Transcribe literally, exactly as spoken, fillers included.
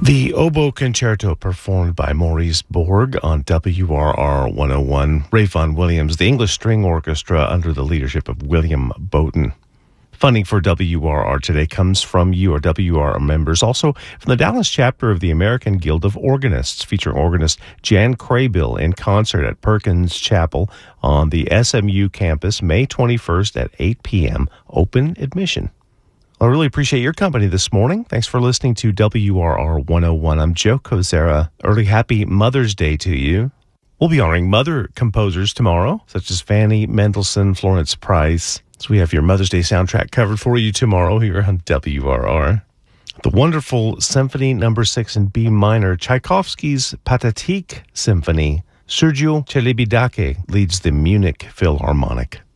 The Oboe Concerto performed by Maurice Borg on W R R one oh one. Ray Vaughan Williams, the English String Orchestra under the leadership of William Bowden. Funding for W R R today comes from you, our W R R members. Also from the Dallas chapter of the American Guild of Organists, featuring organist Jan Craybill in concert at Perkins Chapel on the S M U campus, May twenty-first at eight p.m. Open admission. I really appreciate your company this morning. Thanks for listening to W R R one oh one. I'm Joe Kozera. Early happy Mother's Day to you. We'll be honoring mother composers tomorrow, such as Fanny Mendelssohn, Florence Price. So we have your Mother's Day soundtrack covered for you tomorrow here on W R R. The wonderful Symphony Number Six in B minor, Tchaikovsky's Pathetique Symphony. Sergiu Celibidache leads the Munich Philharmonic.